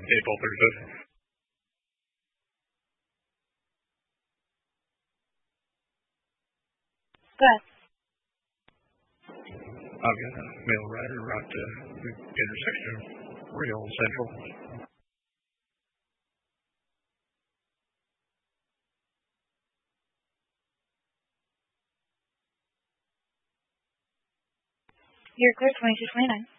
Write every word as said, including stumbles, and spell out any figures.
April thirty-fifth. Good. I've got a mail rider right to the intersection of Real and Central. You're clear twenty-two twenty-nine.